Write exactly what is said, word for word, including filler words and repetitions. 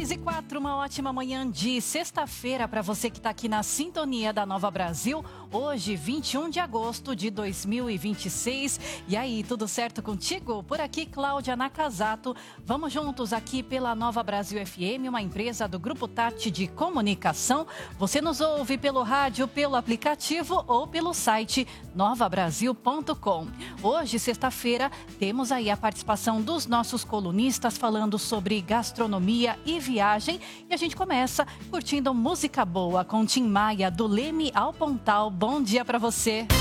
seis e quatro, uma ótima manhã de sexta-feira para você que está aqui na sintonia da Nova Brasil. Hoje, vinte e um de agosto de dois mil e vinte e seis. E aí, tudo certo contigo? Por aqui, Cláudia Nakazato. Vamos juntos aqui pela Nova Brasil F M, uma empresa do Grupo Tati de Comunicação. Você nos ouve pelo rádio, pelo aplicativo ou pelo site nova brasil ponto com. Hoje, sexta-feira, temos aí a participação dos nossos colunistas falando sobre gastronomia e viagem. E a gente começa curtindo música boa com Tim Maia, do Leme ao Pontal. Bom dia para você.